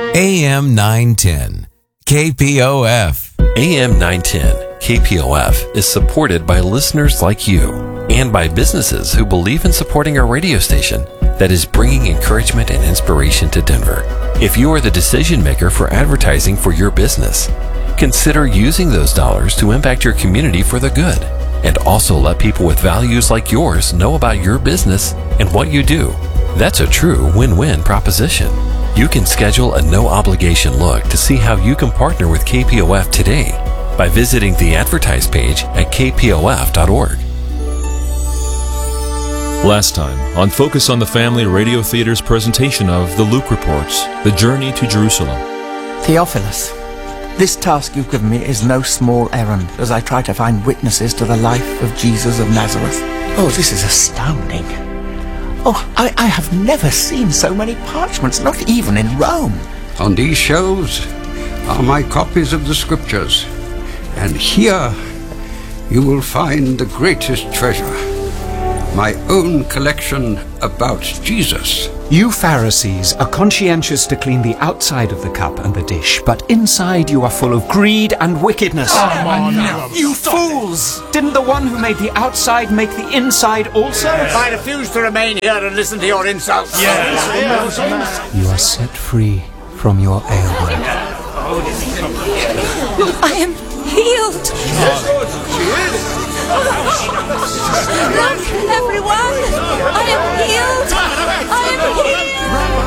AM 910, KPOF. AM 910, KPOF is supported by listeners like you and by businesses who believe in supporting our radio station that is bringing encouragement and inspiration to Denver. If you are the decision maker for advertising for your business, consider using those dollars to impact your community for the good, and also let people with values like yours know about your business and what you do. That's a true win-win proposition. You can schedule a no-obligation look to see how you can partner with KPOF today by visiting the Advertise page at kpof.org. Last time on Focus on the Family Radio Theater's presentation of The Luke Reports, The Journey to Jerusalem. Theophilus, this task you've given me is no small errand as I try to find witnesses to the life of Jesus of Nazareth. Oh, this is astounding. Oh, I have never seen so many parchments, not even in Rome. On these shelves are my copies of the scriptures, and here you will find the greatest treasure, my own collection about Jesus. You Pharisees are conscientious to clean the outside of the cup and the dish, but inside you are full of greed and wickedness. You fools! Didn't the one who made the outside make the inside also? I refuse to remain here and listen to your insults. Yes. You are set free from your ailment. I am healed. Look, everyone! I am healed! I am healed!